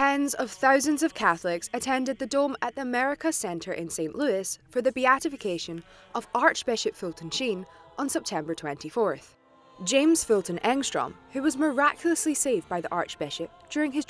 Tens of thousands of Catholics attended the Dome at the America Center in St. Louis for the beatification of Archbishop Fulton Sheen on September 24th. James Fulton Engstrom, who was miraculously saved by the Archbishop during his